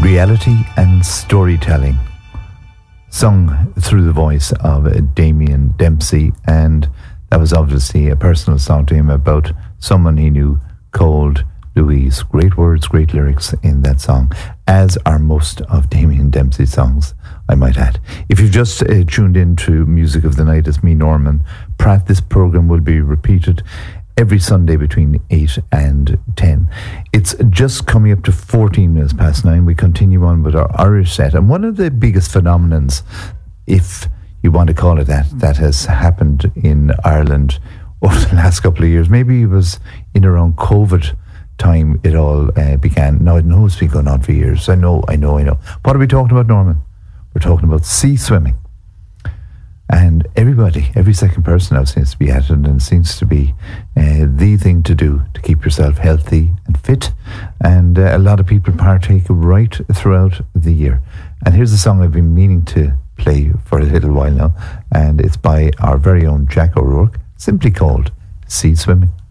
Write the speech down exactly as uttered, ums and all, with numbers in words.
Reality and storytelling, sung through the voice of Damien Dempsey, and that was obviously a personal song to him about someone he knew called Louise. Great words, great lyrics in that song, as are most of Damien Dempsey's songs, I might add. If you've just uh, tuned in to Music of the Night, it's me, Norman Pratt. This programme will be repeated every Sunday between eight and ten. It's just coming up to fourteen minutes past nine. We continue on with our Irish set. And one of the biggest phenomenons, if you want to call it that, that has happened in Ireland over the last couple of years, maybe it was in around COVID time it all uh, began. Now, I know it's been going on for years. I know, I know, I know. What are we talking about, Norman? We're talking about sea swimming. And everybody, every second person now seems to be at it, and seems to be uh, the thing to do to keep yourself healthy and fit. And uh, a lot of people partake right throughout the year. And here's a song I've been meaning to play for a little while now, and it's by our very own Jack O'Rourke, simply called Sea Swimming.